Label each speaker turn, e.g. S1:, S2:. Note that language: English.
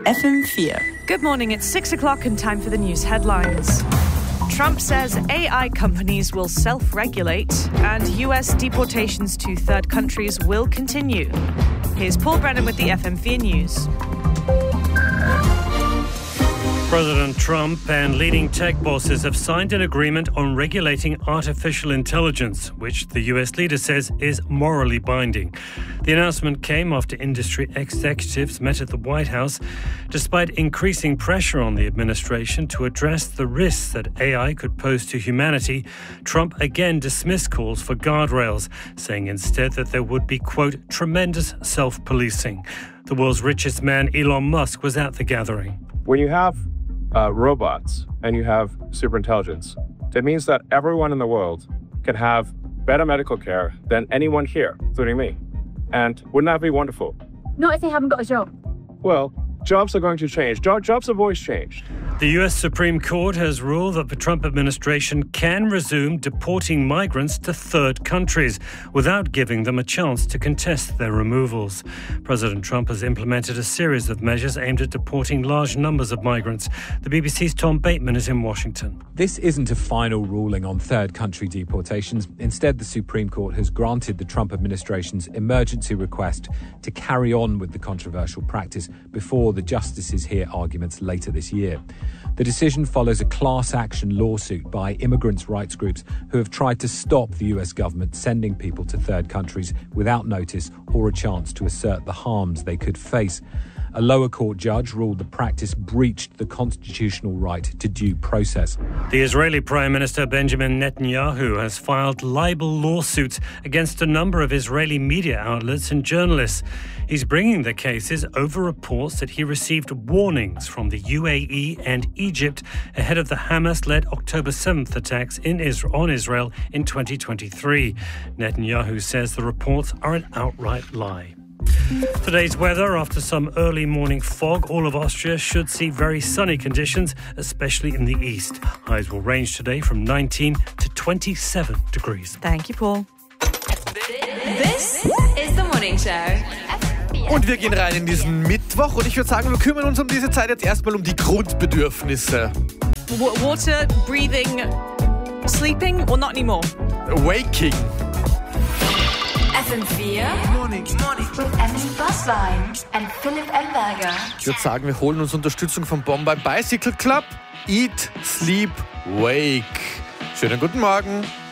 S1: FM4.
S2: Good morning, it's 6 o'clock and time for the news headlines. Trump says AI companies will self-regulate and US deportations to third countries will continue. Here's Paul Brennan with the FM4 News.
S3: President Trump and leading tech bosses have signed an agreement on regulating artificial intelligence, which the US leader says is morally binding. The announcement came after industry executives met at the White House. Despite increasing pressure on the administration to address the risks that AI could pose to humanity, Trump again dismissed calls for guardrails, saying instead that there would be, quote, tremendous self-policing. The world's richest man, Elon Musk, was at the gathering.
S4: When you have robots and you have superintelligence, that means that everyone in the world can have better medical care than anyone here, including me. And wouldn't that be wonderful?
S5: Not if they haven't got a job.
S4: Well, jobs are going to change. Jobs have always changed.
S3: The U.S. Supreme Court has ruled that the Trump administration can resume deporting migrants to third countries without giving them a chance to contest their removals. President Trump has implemented a series of measures aimed at deporting large numbers of migrants. The BBC's Tom Bateman is in Washington.
S6: This isn't a final ruling on third country deportations. Instead, the Supreme Court has granted the Trump administration's emergency request to carry on with the controversial practice before the justices hear arguments later this year. The decision follows a class action lawsuit by immigrants' rights groups who have tried to stop the US government sending people to third countries without notice or a chance to assert the harms they could face. A lower court judge ruled the practice breached the constitutional right to due process.
S3: The Israeli Prime Minister Benjamin Netanyahu has filed libel lawsuits against a number of Israeli media outlets and journalists. He's bringing the cases over reports that he received warnings from the UAE and Egypt ahead of the Hamas-led October 7th attacks on Israel in 2023. Netanyahu says the reports are an outright lie. Today's weather, after some early morning fog, all of Austria should see very sunny conditions, especially in the east. Highs will range today from 19 to 27 degrees.
S2: Thank you, Paul.
S7: This is the morning show.
S8: Und wir gehen rein in diesen Mittwoch und ich würde sagen, wir kümmern uns um diese Zeit jetzt erstmal um die Grundbedürfnisse.
S2: Water, breathing, sleeping or not anymore?
S8: Waking.
S7: FM4 Mornings with Emily Bosswein and Philipp Emberger.
S8: Ich würde sagen, wir holen uns Unterstützung vom Bombay Bicycle Club. Eat, Sleep, Wake. Schönen guten Morgen.